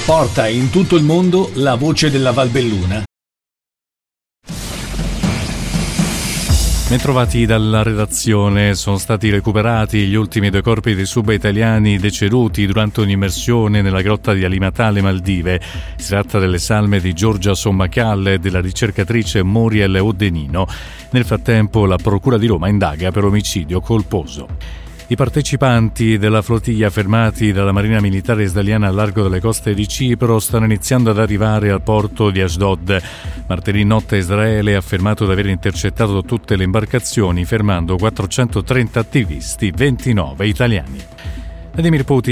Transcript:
Porta in tutto il mondo la voce della Valbelluna. Bentrovati dalla redazione. Sono stati recuperati gli ultimi 2 corpi dei sub italiani deceduti durante un'immersione nella grotta di Alimatale, Maldive. Si tratta delle salme di Giorgia Sommacalle e della ricercatrice Muriel Odenino. Nel frattempo la Procura di Roma indaga per omicidio colposo. I partecipanti della flottiglia fermati dalla Marina Militare israeliana al largo delle coste di Cipro stanno iniziando ad arrivare al porto di Ashdod. Martedì notte Israele ha affermato di aver intercettato tutte le imbarcazioni, fermando 430 attivisti, 29 italiani. Vladimir Putin